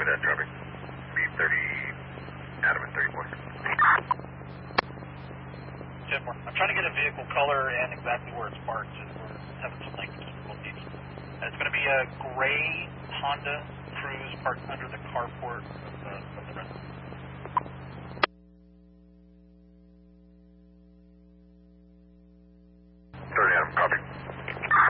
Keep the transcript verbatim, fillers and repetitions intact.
that, Charlie. B thirty, Adam at thirty-four. ten four. I'm trying to get a vehicle color and exactly where it's parked, and we're having some language difficulties. It's going to be a gray Honda Cruise parked under the carport of the, of the residence.